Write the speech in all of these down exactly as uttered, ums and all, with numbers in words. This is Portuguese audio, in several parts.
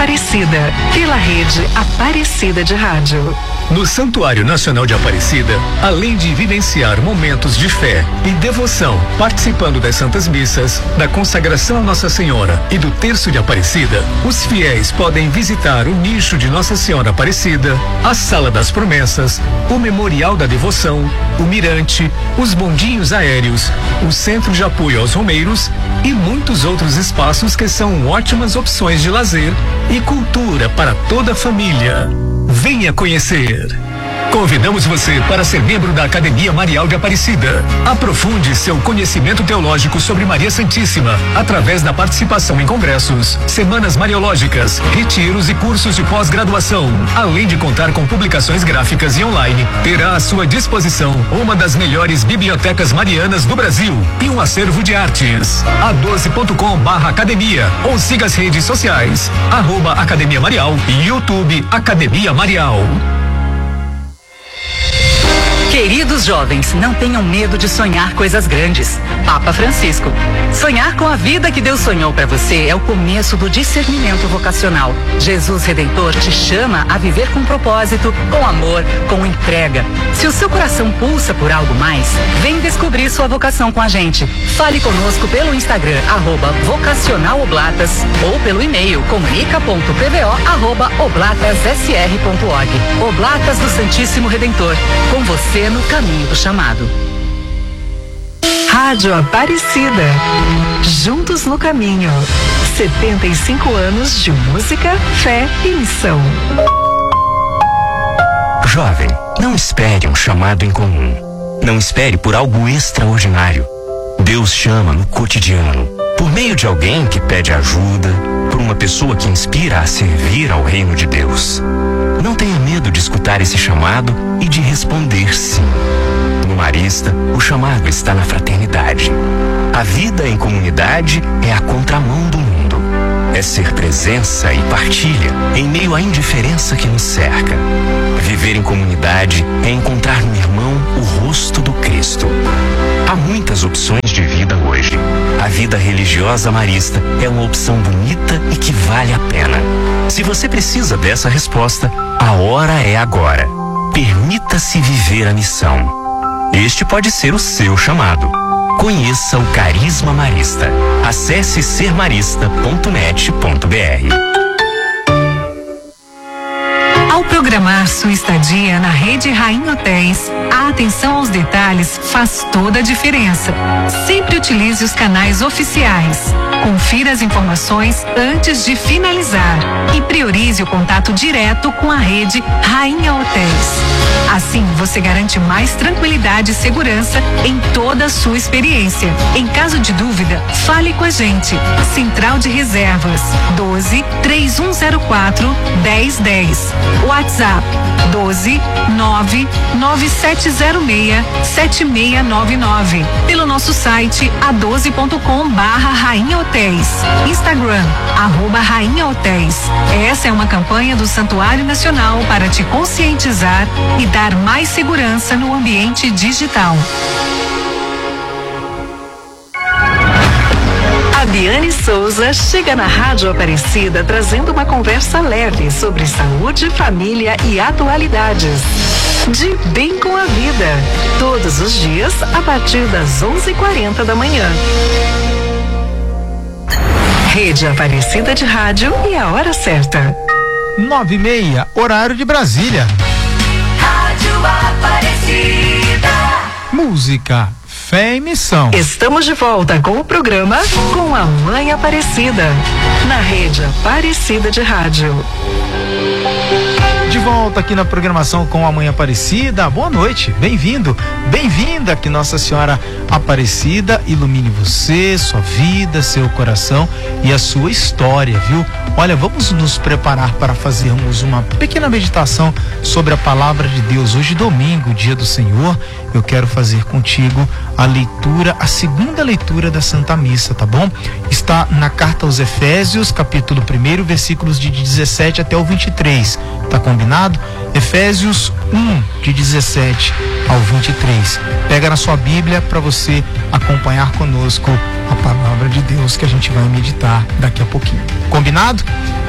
Aparecida, pela rede Aparecida de Rádio. No Santuário Nacional de Aparecida, além de vivenciar momentos de fé e devoção, participando das Santas Missas, da consagração a Nossa Senhora e do Terço de Aparecida, os fiéis podem visitar o nicho de Nossa Senhora Aparecida, a Sala das Promessas, o Memorial da Devoção, o Mirante, os bondinhos aéreos, o Centro de Apoio aos Romeiros e muitos outros espaços que são ótimas opções de lazer e cultura para toda a família. Venha conhecer. Convidamos você para ser membro da Academia Marial de Aparecida. Aprofunde seu conhecimento teológico sobre Maria Santíssima através da participação em congressos, semanas mariológicas, retiros e cursos de pós-graduação. Além de contar com publicações gráficas e online, terá à sua disposição uma das melhores bibliotecas marianas do Brasil e um acervo de artes. a doze ponto com barra academia ou siga as redes sociais, arroba Academia Marial e YouTube Academia Marial. Queridos jovens, não tenham medo de sonhar coisas grandes. Papa Francisco. Sonhar com a vida que Deus sonhou para você é o começo do discernimento vocacional. Jesus Redentor te chama a viver com propósito, com amor, com entrega. Se o seu coração pulsa por algo mais, vem descobrir sua vocação com a gente. Fale conosco pelo Instagram, arroba vocacionaloblatas, ou pelo e-mail comunica ponto p v o arroba oblatas s r ponto org. Oblatas do Santíssimo Redentor. Com você no caminho do chamado. Rádio Aparecida. Juntos no caminho. setenta e cinco anos de música, fé e missão. Jovem, não espere um chamado incomum. Não espere por algo extraordinário. Deus chama no cotidiano, por meio de alguém que pede ajuda, por uma pessoa que inspira a servir ao reino de Deus. Não tenha medo de escutar esse chamado e de responder sim. No Marista, o chamado está na fraternidade. A vida em comunidade é a contramão do mundo. É ser presença e partilha em meio à indiferença que nos cerca. Viver em comunidade é encontrar no irmão o rosto do Cristo. Há muitas opções de vida hoje. A vida religiosa marista é uma opção bonita e que vale a pena. Se você precisa dessa resposta, a hora é agora. Permita-se viver a missão. Este pode ser o seu chamado. Conheça o Carisma Marista. Acesse ser marista ponto net ponto b r. Ao programar sua estadia na rede Rainha Hotéis, a atenção aos detalhes faz toda a diferença. Sempre utilize os canais oficiais. Confira as informações antes de finalizar e priorize o contato direto com a rede Rainha Hotéis. Assim, você garante mais tranquilidade e segurança em toda a sua experiência. Em caso de dúvida, fale com a gente. Central de Reservas doze, três um zero quatro, dez dez. WhatsApp doze, nove, nove sete zero seis, sete seis nove nove. Pelo nosso site a doze ponto com barra Rainha Hotéis. Instagram, arroba Rainha Hotéis. Essa é uma campanha do Santuário Nacional para te conscientizar e dar mais segurança no ambiente digital. A Biane Souza chega na Rádio Aparecida trazendo uma conversa leve sobre saúde, família e atualidades. De Bem com a Vida, todos os dias a partir das onze e quarenta da manhã. Rede Aparecida de Rádio e a hora certa. Nove e meia, horário de Brasília. Rádio Aparecida. Música, fé e missão. Estamos de volta com o programa Com a Mãe Aparecida, na Rede Aparecida de Rádio. De volta aqui na programação Com a Mãe Aparecida. Boa noite, bem-vindo, bem-vinda, que Nossa Senhora Aparecida ilumine você, sua vida, seu coração e a sua história, viu? Olha, vamos nos preparar para fazermos uma pequena meditação sobre a palavra de Deus. Hoje, domingo, dia do Senhor, eu quero fazer contigo a leitura, a segunda leitura da Santa Missa, tá bom? Está na carta aos Efésios, capítulo primeiro, versículos de dezessete até o vinte e três. Tá combinado? Efésios um, de dezessete ao vinte e três. Pega na sua Bíblia para você acompanhar conosco a palavra de Deus que a gente vai meditar daqui a pouquinho. Combinado?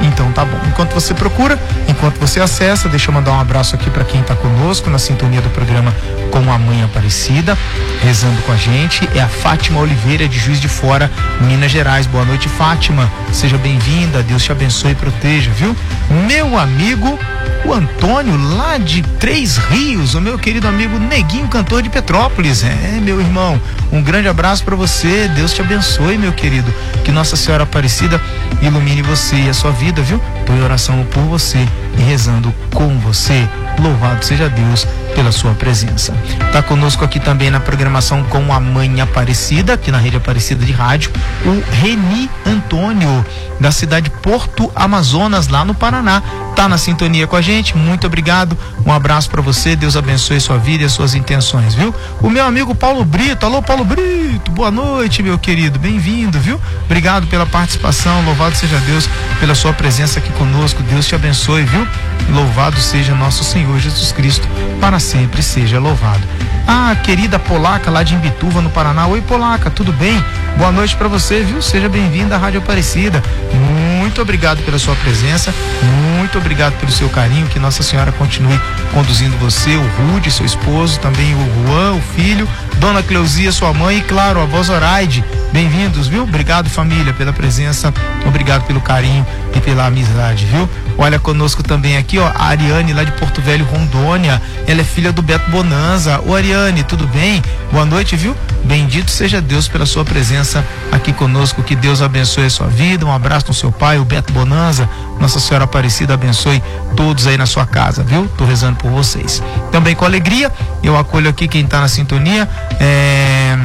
Então tá bom. Enquanto você procura, enquanto você acessa, deixa eu mandar um abraço aqui para quem está conosco na sintonia do programa Com a Mãe Aparecida, rezando com a gente, é a Fátima Oliveira de Juiz de Fora, Minas Gerais. Boa noite, Fátima. Seja bem-vinda. Deus te abençoe e proteja, viu? Meu amigo o Antônio, lá de Três Rios, o meu querido amigo Neguinho, cantor de Petrópolis. É, meu irmão, um grande abraço para você. Deus te abençoe, meu querido. Que Nossa Senhora Aparecida ilumine você e a sua vida, viu? Tô em oração por você e rezando com você. Louvado seja Deus pela sua presença. Tá conosco aqui também na programação Com a Mãe Aparecida, aqui na Rede Aparecida de Rádio, o Reni Antônio, da cidade de Porto Amazonas, lá no Paraná. Tá na sintonia com a gente, muito obrigado, um abraço para você, Deus abençoe sua vida e as suas intenções, viu? O meu amigo Paulo Brito, alô Paulo Brito, boa noite, meu querido, bem-vindo, viu? Obrigado pela participação, louvado seja Deus pela sua presença aqui conosco, Deus te abençoe, viu? Louvado seja nosso Senhor Jesus Cristo, para sempre seja louvado. Ah, querida Polaca, lá de Imbituva, no Paraná. Oi, Polaca, tudo bem? Boa noite para você, viu? Seja bem-vinda à Rádio Aparecida. Muito obrigado pela sua presença, muito obrigado pelo seu carinho, que Nossa Senhora continue conduzindo você, o Rude, seu esposo, também o Juan, o filho, Dona Cleusia, sua mãe e, claro, a avó Zoraide. Bem-vindos, viu? Obrigado, família, pela presença, obrigado pelo carinho e pela amizade, viu? Olha conosco também aqui, ó, a Ariane, lá de Porto Velho, Rondônia. Ela é filha do Beto Bonanza. Ô, Ariane, tudo bem? Boa noite, viu? Bendito seja Deus pela sua presença aqui conosco, que Deus abençoe a sua vida. Um abraço no seu pai, o Beto Bonanza. Nossa Senhora Aparecida abençoe todos aí na sua casa, viu? Tô rezando por vocês. Também com alegria, eu acolho aqui quem tá na sintonia, é...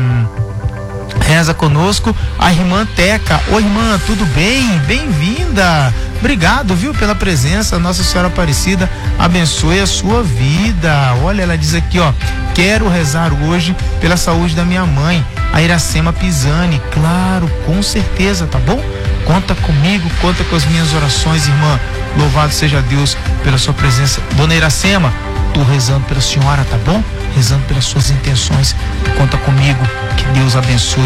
reza conosco a irmã Teca. Oi, irmã, tudo bem? Bem-vinda. Obrigado, viu, pela presença. Nossa Senhora Aparecida abençoe a sua vida. Olha, ela diz aqui, ó, quero rezar hoje pela saúde da minha mãe, a Iracema Pisani. Claro, com certeza, tá bom? Conta comigo, conta com as minhas orações, irmã. Louvado seja Deus pela sua presença. Dona Iracema, tô rezando pela senhora, tá bom? Rezando pelas suas intenções. Conta comigo, que Deus abençoe